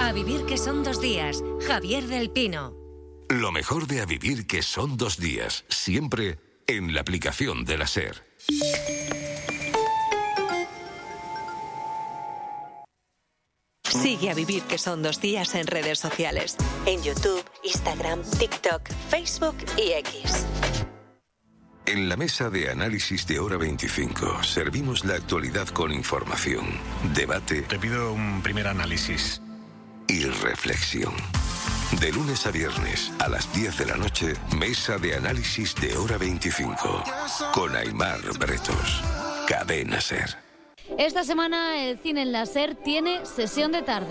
A vivir que son 2 días. Javier del Pino. Lo mejor de A vivir que son 2 días. Siempre en la aplicación de la SER. Sigue A vivir que son 2 días en redes sociales. En YouTube, Instagram, TikTok, Facebook y X. En la mesa de análisis de Hora 25 servimos la actualidad con información, debate. Te pido un primer análisis. Y reflexión. De lunes a viernes a las 10 de la noche, mesa de análisis de Hora 25 con Aimar Bretos. Cadena SER. Esta semana el cine en la SER tiene sesión de tarde.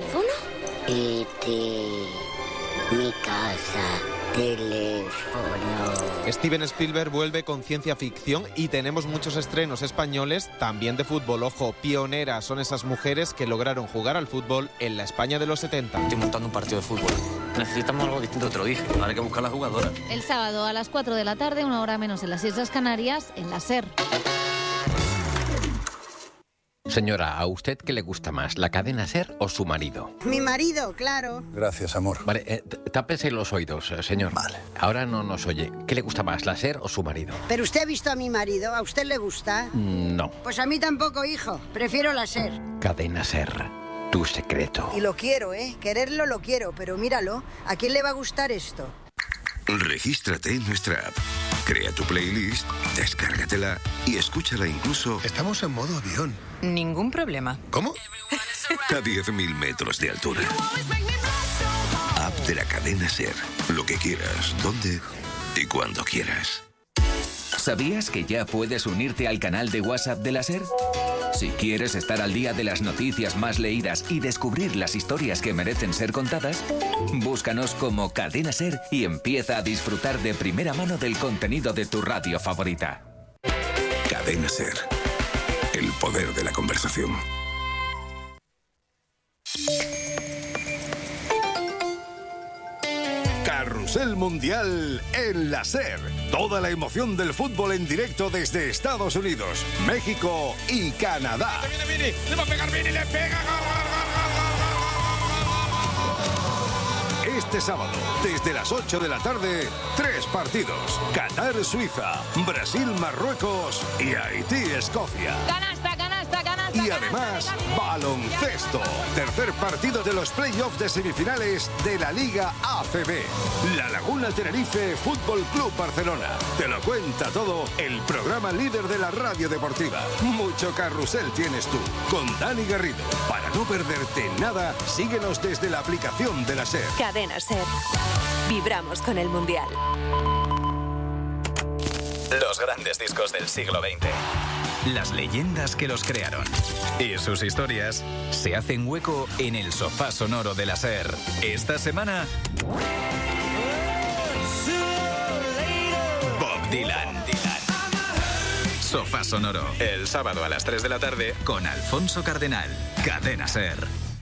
Mi casa, teléfono. Steven Spielberg vuelve con ciencia ficción y tenemos muchos estrenos españoles, también de fútbol. Ojo, pioneras son esas mujeres que lograron jugar al fútbol en la España de los 70. Estoy montando un partido de fútbol. Necesitamos algo distinto, te lo dije. Ahora hay que buscar a las jugadoras. El sábado a las 4 de la tarde, 1 hora menos en las Islas Canarias, en la SER. Señora, ¿a usted qué le gusta más, la cadena SER o su marido? Mi marido, claro. Gracias, amor. Vale, tápese los oídos, señor. Vale. Ahora no nos oye. ¿Qué le gusta más, la SER o su marido? Pero usted ha visto a mi marido, ¿a usted le gusta? No. Pues a mí tampoco, hijo. Prefiero la SER. Cadena SER, tu secreto. Y lo quiero, quererlo lo quiero, pero míralo, ¿a quién le va a gustar esto? Regístrate en nuestra app. Crea tu playlist, descárgatela y escúchala incluso... Estamos en modo avión. Ningún problema. ¿Cómo? a 10.000 metros de altura. App de la cadena SER. Lo que quieras, donde y cuando quieras. ¿Sabías que ya puedes unirte al canal de WhatsApp de la SER? Si quieres estar al día de las noticias más leídas y descubrir las historias que merecen ser contadas, búscanos como Cadena SER y empieza a disfrutar de primera mano del contenido de tu radio favorita. Cadena SER. El poder de la conversación. Carrusel Mundial en la SER. Toda la emoción del fútbol en directo desde Estados Unidos, México y Canadá. Viene, le va a pegar Vini, le pega. Este sábado, desde las 8 de la tarde, 3 partidos. Qatar-Suiza, Brasil-Marruecos y Haití-Escocia. Canasta. Y además, baloncesto. Tercer partido de los playoffs de semifinales de la Liga ACB. La Laguna Tenerife Fútbol Club Barcelona. Te lo cuenta todo el programa líder de la radio deportiva. Mucho carrusel tienes tú, con Dani Garrido. Para no perderte nada, síguenos desde la aplicación de la SER. Cadena SER. Vibramos con el Mundial. Los grandes discos del siglo XX. Las leyendas que los crearon. Y sus historias se hacen hueco en el sofá sonoro de la SER. Esta semana... Bob Dylan. Sofá sonoro. El sábado a las 3 de la tarde con Alfonso Cardenal. Cadena SER.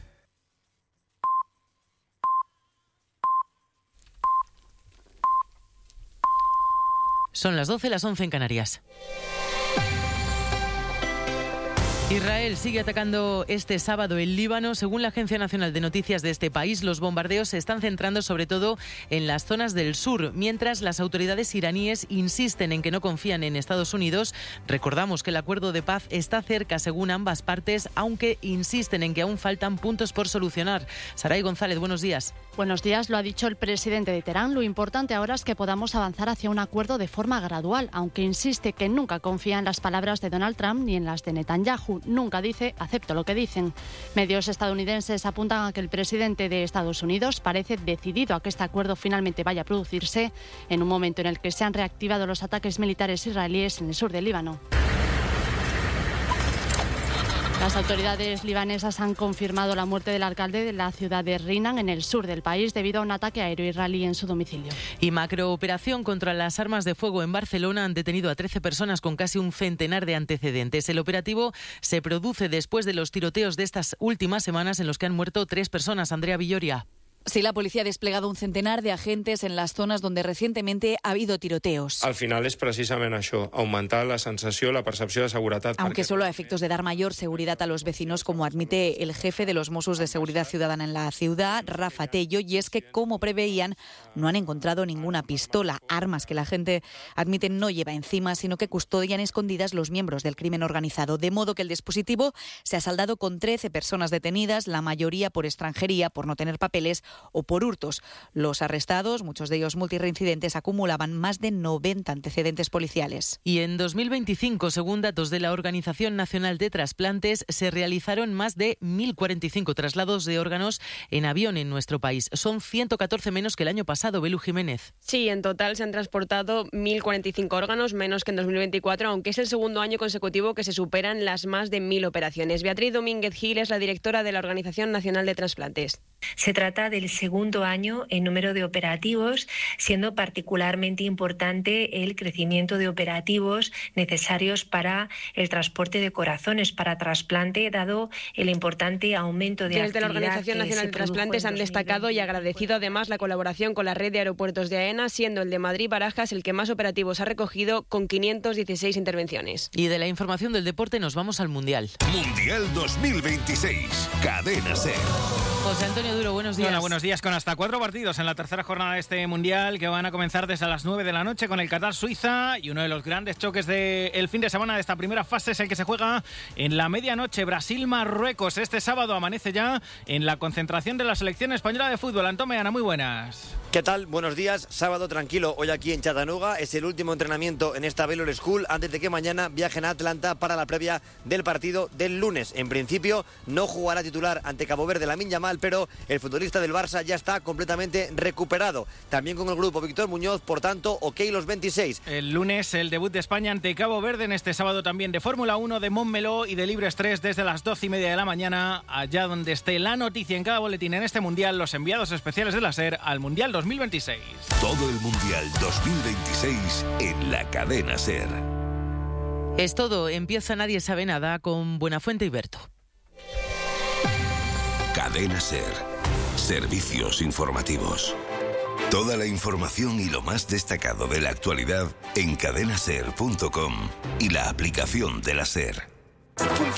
Son las 12, las 11 en Canarias. Israel sigue atacando este sábado el Líbano. Según la Agencia Nacional de Noticias de este país, los bombardeos se están centrando sobre todo en las zonas del sur, mientras las autoridades iraníes insisten en que no confían en Estados Unidos. Recordamos que el acuerdo de paz está cerca, según ambas partes, aunque insisten en que aún faltan puntos por solucionar. Saray González, buenos días. Buenos días, lo ha dicho el presidente de Teherán. Lo importante ahora es que podamos avanzar hacia un acuerdo de forma gradual, aunque insiste que nunca confía en las palabras de Donald Trump ni en las de Netanyahu. Nunca dice, acepto lo que dicen. Medios estadounidenses apuntan a que el presidente de Estados Unidos parece decidido a que este acuerdo finalmente vaya a producirse en un momento en el que se han reactivado los ataques militares israelíes en el sur del Líbano. Las autoridades libanesas han confirmado la muerte del alcalde de la ciudad de Rinan, en el sur del país, debido a un ataque aéreo israelí en su domicilio. Y macrooperación contra las armas de fuego en Barcelona. Han detenido a 13 personas con casi un centenar de antecedentes. El operativo se produce después de los tiroteos de estas últimas semanas en los que han muerto 3 personas. Andrea Villoria. Sí, la policía ha desplegado un centenar de agentes en las zonas donde recientemente ha habido tiroteos. Al final és precisament això, augmentar la sensació, la percepció de seguretat. Aunque solo a efectos de dar mayor seguridad a los vecinos, como admite el jefe de los Mossos de Seguridad Ciudadana en la ciudad, Rafa Tello, y es que, como preveían, no han encontrado ninguna pistola, armas que la gente admite no lleva encima, sino que custodian escondidas los miembros del crimen organizado. De modo que el dispositivo se ha saldado con 13 personas detenidas, la mayoría por extranjería, por no tener papeles o por hurtos. Los arrestados, muchos de ellos multireincidentes, acumulaban más de 90 antecedentes policiales. Y en 2025, según datos de la Organización Nacional de Trasplantes, se realizaron más de 1.045 traslados de órganos en avión en nuestro país. Son 114 menos que el año pasado, Belu Jiménez. Sí, en total se han transportado 1.045 órganos, menos que en 2024, aunque es el segundo año consecutivo que se superan las más de 1.000 operaciones. Beatriz Domínguez Gil es la directora de la Organización Nacional de Trasplantes. Se trata del segundo año en número de operativos, siendo particularmente importante el crecimiento de operativos necesarios para el transporte de corazones para trasplante, dado el importante aumento de actividad. Desde la Organización Nacional de Trasplantes han destacado y agradecido además la colaboración con la red de aeropuertos de AENA, siendo el de Madrid-Barajas el que más operativos ha recogido, con 516 intervenciones. Y de la información del deporte nos vamos al Mundial. Mundial 2026, Cadena SER. José Antonio Duro, buenos días. Hola, buenos días. Con hasta 4 partidos en la tercera jornada de este Mundial, que van a comenzar desde las 9 de la noche con el Qatar-Suiza, y uno de los grandes choques del fin de semana de esta primera fase es el que se juega en la medianoche, Brasil-Marruecos. Este sábado amanece ya en la concentración de la selección española de fútbol. Antón Meana, muy buenas. ¿Qué tal? Buenos días. Sábado tranquilo hoy aquí en Chattanooga. Es el último entrenamiento en esta Baylor School antes de que mañana viajen a Atlanta para la previa del partido del lunes. En principio no jugará titular ante Cabo Verde Lamine Yamal, pero el futbolista del Barça ya está completamente recuperado. También con el grupo Víctor Muñoz, por tanto, ok los 26. El lunes el debut de España ante Cabo Verde, en este sábado también de Fórmula 1, de Montmeló y de Libres 3 desde las 12:30 de la mañana, allá donde esté la noticia en cada boletín en este Mundial, los enviados especiales de la SER al Mundial 2026. Todo el Mundial 2026 en la Cadena SER. Es todo, empieza Nadie sabe nada con Buenafuente y Berto. Cadena SER. Servicios informativos. Toda la información y lo más destacado de la actualidad en cadenaser.com y la aplicación de la SER.